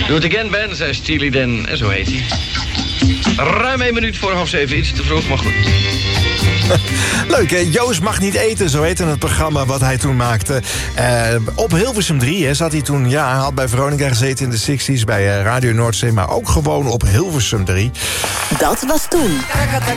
Doe het again, Ben, zei Steely Dan. En zo heet hij. Ruim 1 minuut voor 6:30. Iets te vroeg, maar goed. Leuk, hè? Joost mag niet eten, zo heette het programma wat hij toen maakte. Op Hilversum 3 hè, zat hij toen, hij had bij Veronica gezeten in de 60's... bij Radio Noordzee, maar ook gewoon op Hilversum 3. Dat was toen.